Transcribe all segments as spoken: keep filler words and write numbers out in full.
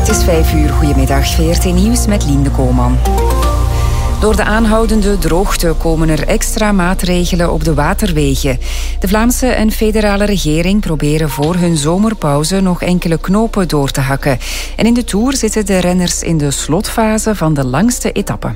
Het is vijf uur, goedemiddag, V R T Nieuws met Lien Koolman. Door de aanhoudende droogte komen er extra maatregelen op de waterwegen. De Vlaamse en federale regering proberen voor hun zomerpauze nog enkele knopen door te hakken. En in de Tour zitten de renners in de slotfase van de langste etappe.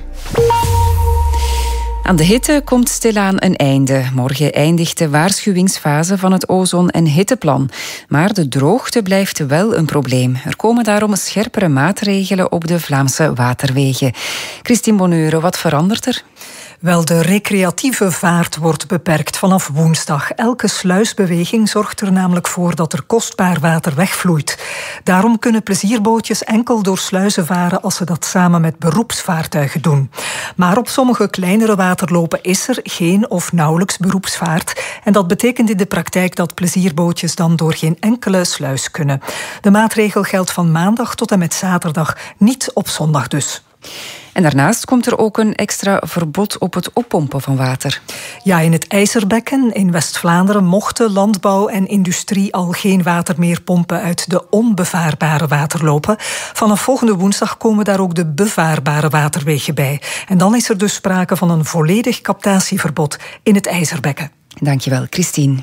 Aan de hitte komt stilaan een einde. Morgen eindigt de waarschuwingsfase van het ozon- en hitteplan. Maar de droogte blijft wel een probleem. Er komen daarom scherpere maatregelen op de Vlaamse waterwegen. Christine Bonneure, wat verandert er? Wel, de recreatieve vaart wordt beperkt vanaf woensdag. Elke sluisbeweging zorgt er namelijk voor dat er kostbaar water wegvloeit. Daarom kunnen plezierbootjes enkel door sluizen varen als ze dat samen met beroepsvaartuigen doen. Maar op sommige kleinere waterlopen is er geen of nauwelijks beroepsvaart. En dat betekent in de praktijk dat plezierbootjes dan door geen enkele sluis kunnen. De maatregel geldt van maandag tot en met zaterdag, niet op zondag dus. En daarnaast komt er ook een extra verbod op het oppompen van water. Ja, in het IJzerbekken in West-Vlaanderen mochten landbouw en industrie al geen water meer pompen uit de onbevaarbare waterlopen. Vanaf volgende woensdag komen daar ook de bevaarbare waterwegen bij. En dan is er dus sprake van een volledig captatieverbod in het IJzerbekken. Dankjewel, Christine.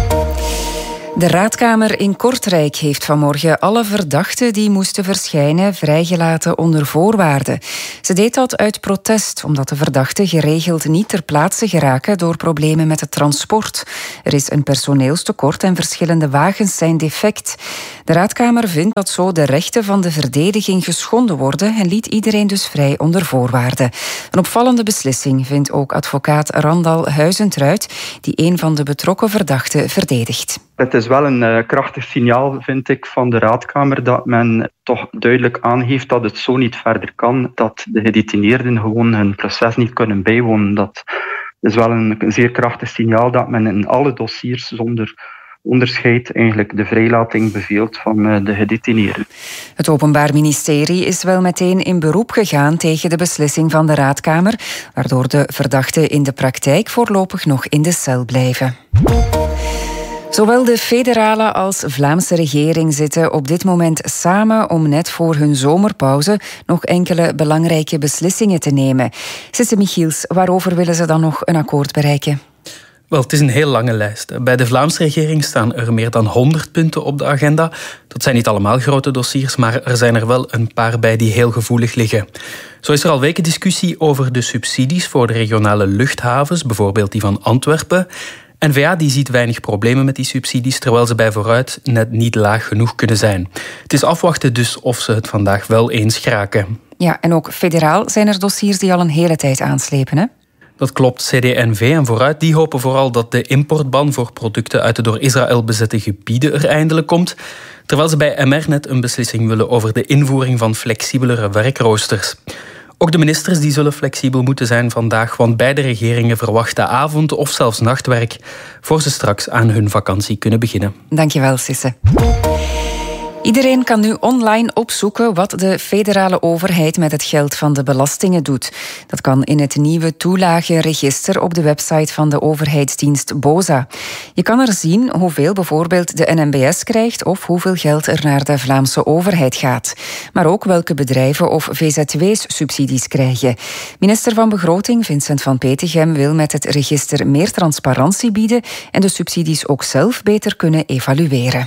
De Raadkamer in Kortrijk heeft vanmorgen alle verdachten die moesten verschijnen vrijgelaten onder voorwaarden. Ze deed dat uit protest, omdat de verdachten geregeld niet ter plaatse geraken door problemen met het transport. Er is een personeelstekort en verschillende wagens zijn defect. De Raadkamer vindt dat zo de rechten van de verdediging geschonden worden en liet iedereen dus vrij onder voorwaarden. Een opvallende beslissing vindt ook advocaat Randal Huizentruid, die een van de betrokken verdachten verdedigt. Het is wel een uh, krachtig signaal, vind ik, van de Raadkamer dat men toch duidelijk aangeeft dat het zo niet verder kan, dat de gedetineerden gewoon hun proces niet kunnen bijwonen. Dat is wel een, een zeer krachtig signaal dat men in alle dossiers zonder onderscheid eigenlijk de vrijlating beveelt van uh, de gedetineerden. Het Openbaar Ministerie is wel meteen in beroep gegaan tegen de beslissing van de Raadkamer, waardoor de verdachten in de praktijk voorlopig nog in de cel blijven. Zowel de federale als Vlaamse regering zitten op dit moment samen om net voor hun zomerpauze nog enkele belangrijke beslissingen te nemen. Sisse Michiels, waarover willen ze dan nog een akkoord bereiken? Wel, het is een heel lange lijst. Bij de Vlaamse regering staan er meer dan honderd punten op de agenda. Dat zijn niet allemaal grote dossiers, maar er zijn er wel een paar bij die heel gevoelig liggen. Zo is er al weken discussie over de subsidies voor de regionale luchthavens, bijvoorbeeld die van Antwerpen. N V A die ziet weinig problemen met die subsidies, terwijl ze bij vooruit net niet laag genoeg kunnen zijn. Het is afwachten dus of ze het vandaag wel eens geraken. Ja, en ook federaal zijn er dossiers die al een hele tijd aanslepen, hè? Dat klopt. C D N V en Vooruit die hopen vooral dat de importban voor producten uit de door Israël bezette gebieden er eindelijk komt, terwijl ze bij M R net een beslissing willen over de invoering van flexibelere werkroosters. Ook de ministers die zullen flexibel moeten zijn vandaag, want beide regeringen verwachten avond- of zelfs nachtwerk voor ze straks aan hun vakantie kunnen beginnen. Dankjewel, Sisse. Iedereen kan nu online opzoeken wat de federale overheid met het geld van de belastingen doet. Dat kan in het nieuwe toelagenregister op de website van de overheidsdienst BOZA. Je kan er zien hoeveel bijvoorbeeld de N M B S krijgt of hoeveel geld er naar de Vlaamse overheid gaat. Maar ook welke bedrijven of V Z W's subsidies krijgen. Minister van Begroting Vincent van Petegem wil met het register meer transparantie bieden en de subsidies ook zelf beter kunnen evalueren.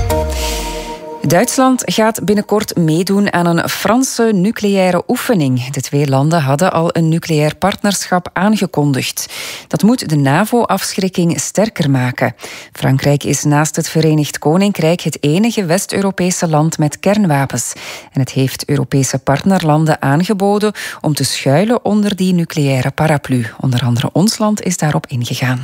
Duitsland gaat binnenkort meedoen aan een Franse nucleaire oefening. De twee landen hadden al een nucleair partnerschap aangekondigd. Dat moet de NAVO-afschrikking sterker maken. Frankrijk is naast het Verenigd Koninkrijk het enige West-Europese land met kernwapens. En het heeft Europese partnerlanden aangeboden om te schuilen onder die nucleaire paraplu. Onder andere ons land is daarop ingegaan.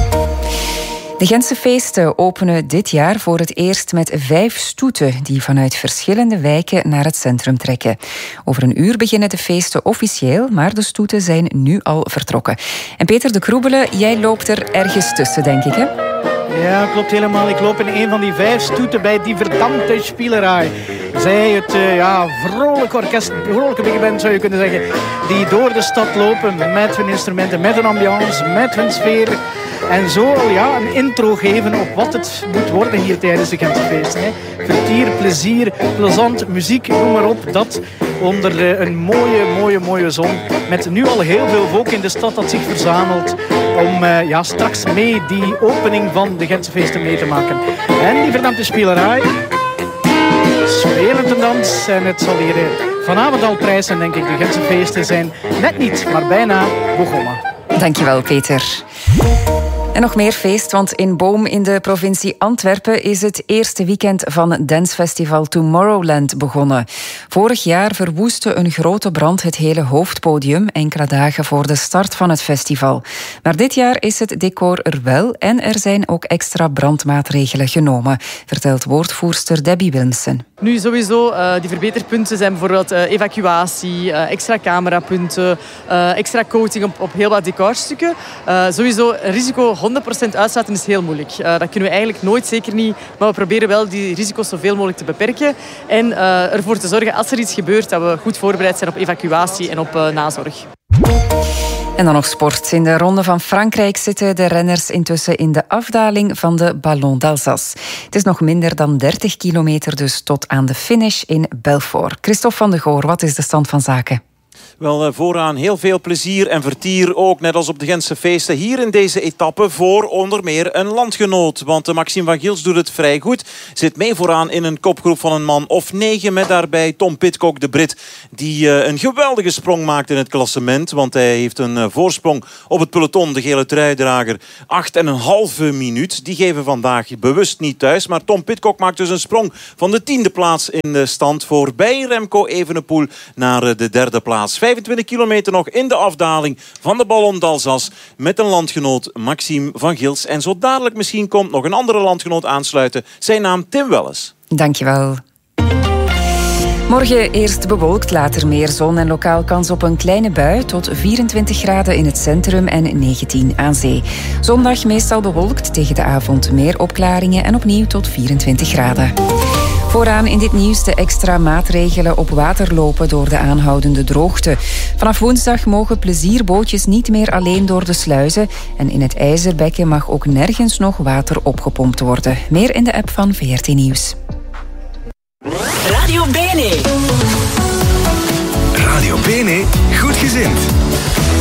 De Gentse feesten openen dit jaar voor het eerst met vijf stoeten die vanuit verschillende wijken naar het centrum trekken. Over een uur beginnen de feesten officieel, maar de stoeten zijn nu al vertrokken. En Peter de Kroebelen, jij loopt er ergens tussen, denk ik, hè? Ja, klopt helemaal. Ik loop in een van die vijf stoeten bij die verdammte Spielerij. Zij, het uh, ja, vrolijk orkest, vrolijke big band zou je kunnen zeggen, die door de stad lopen met hun instrumenten, met hun ambiance, met hun sfeer. En zo al ja, een intro geven op wat het moet worden hier tijdens de Gentefeesten. Hè. Vertier, plezier, plezant, muziek, noem maar op. Dat onder een mooie, mooie, mooie zon. Met nu al heel veel volk in de stad dat zich verzamelt om uh, ja, straks mee die opening van de Gentefeesten mee te maken. En die verdampte spielerij, spelend een dans. En het zal hier vanavond al prijzen, denk ik. De Gentefeesten zijn net niet, maar bijna begonnen. Dankjewel, Peter. En nog meer feest, want in Boom in de provincie Antwerpen is het eerste weekend van het dancefestival Tomorrowland begonnen. Vorig jaar verwoestte een grote brand het hele hoofdpodium, enkele dagen voor de start van het festival. Maar dit jaar is het decor er wel en er zijn ook extra brandmaatregelen genomen, vertelt woordvoerster Debbie Wilmsen. Nu sowieso, uh, die verbeterpunten zijn bijvoorbeeld uh, evacuatie, uh, extra camerapunten, uh, extra coating op, op heel wat decorstukken. Uh, sowieso een risico honderd procent uitsluiten is heel moeilijk. Uh, dat kunnen we eigenlijk nooit, zeker niet. Maar we proberen wel die risico's zoveel mogelijk te beperken. En uh, ervoor te zorgen, als er iets gebeurt, dat we goed voorbereid zijn op evacuatie en op uh, nazorg. En dan nog sport. In de Ronde van Frankrijk zitten de renners intussen in de afdaling van de Ballon d'Alsace. Het is nog minder dan dertig kilometer dus tot aan de finish in Belfort. Christophe van de Goor, wat is de stand van zaken? Wel, vooraan heel veel plezier en vertier, ook net als op de Gentse feesten. Hier in deze etappe voor onder meer een landgenoot. Want Maxime van Gils doet het vrij goed. Zit mee vooraan in een kopgroep van een man of negen. Met daarbij Tom Pidcock, de Brit, die een geweldige sprong maakt in het klassement. Want hij heeft een voorsprong op het peloton, de gele truidrager. Acht en een halve minuut. Die geven vandaag bewust niet thuis. Maar Tom Pidcock maakt dus een sprong van de tiende plaats in de stand. Voorbij Remco Evenepoel naar de derde plaats. vijfentwintig kilometer nog in de afdaling van de Ballon d'Alsace met een landgenoot Maxime van Gils. En zo dadelijk misschien komt nog een andere landgenoot aansluiten. Zijn naam Tim Welles. Dankjewel. Morgen eerst bewolkt, later meer zon en lokaal kans op een kleine bui tot vierentwintig graden in het centrum en negentien aan zee. Zondag meestal bewolkt, tegen de avond meer opklaringen en opnieuw tot vierentwintig graden. Vooraan in dit nieuws de extra maatregelen op water lopen door de aanhoudende droogte. Vanaf woensdag mogen plezierbootjes niet meer alleen door de sluizen en in het IJzerbekken mag ook nergens nog water opgepompt worden. Meer in de app van V R T Nieuws. Radio Bene. Radio Bene, goed gezind.